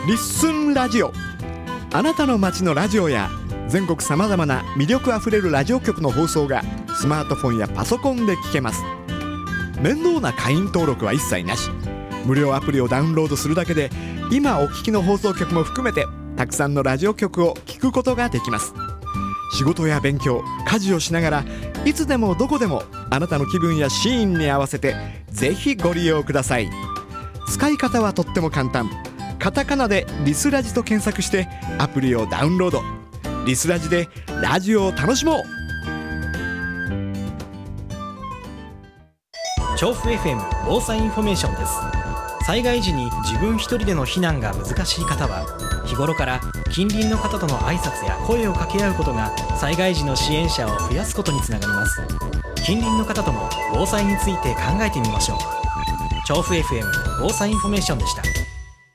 リッスンラジオ。あなたの街のラジオや全国さまざまな魅力あふれるラジオ局の放送がスマートフォンやパソコンで聞けます。面倒な会員登録は一切なし。無料アプリをダウンロードするだけで今お聞きの放送局も含めてたくさんのラジオ局を聞くことができます。仕事や勉強、家事をしながらいつでもどこでもあなたの気分やシーンに合わせてぜひご利用ください。使い方はとっても簡単。カタカナでリスラジと検索してアプリをダウンロード。リスラジでラジオを楽しもう。 調布 FM 防災インフォメーションです。災害時に自分一人での避難が難しい方は日頃から近隣の方との挨拶や声を掛け合うことが災害時の支援者を増やすことにつながります。近隣の方とも防災について考えてみましょう。調布 FM 防災インフォメーションでした。